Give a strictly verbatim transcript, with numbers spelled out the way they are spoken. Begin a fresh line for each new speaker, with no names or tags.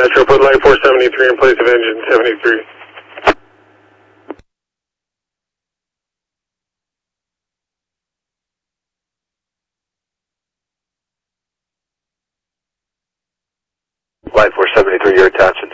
Metro, put light four seventy-three in place of engine seventy-three.
Light four seventy-three, you're attached